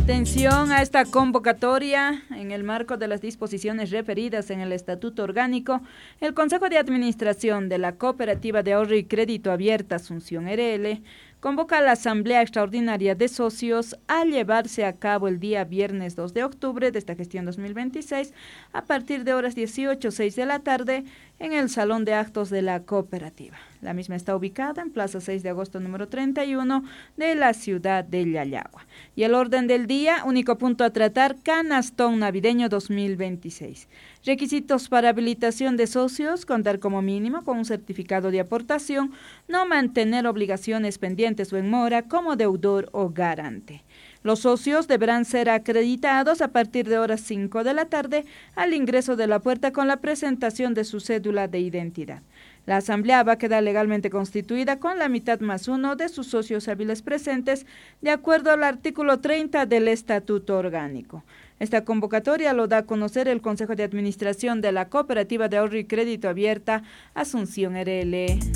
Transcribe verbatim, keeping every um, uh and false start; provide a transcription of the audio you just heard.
Atención a esta convocatoria. En el marco de las disposiciones referidas en el Estatuto Orgánico, el Consejo de Administración de la Cooperativa de Ahorro y Crédito Abierta Asunción R L convoca a la Asamblea Extraordinaria de Socios a llevarse a cabo el día viernes dos de octubre de esta gestión dos mil veintiséis a partir de horas dieciocho, seis de la tarde en el Salón de Actos de la Cooperativa. La misma está ubicada en Plaza seis de agosto número treinta y uno de la ciudad de Yayagua. Y el orden del día, único punto a tratar, Canastón Navideño dos mil veintiséis. Requisitos para habilitación de socios: contar como mínimo con un certificado de aportación, no mantener obligaciones pendientes o en mora como deudor o garante. Los socios deberán ser acreditados a partir de horas cinco de la tarde al ingreso de la puerta con la presentación de su cédula de identidad. La asamblea va a quedar legalmente constituida con la mitad más uno de sus socios hábiles presentes, de acuerdo al artículo treinta del Estatuto Orgánico. Esta convocatoria lo da a conocer el Consejo de Administración de la Cooperativa de Ahorro y Crédito Abierta Asunción R L.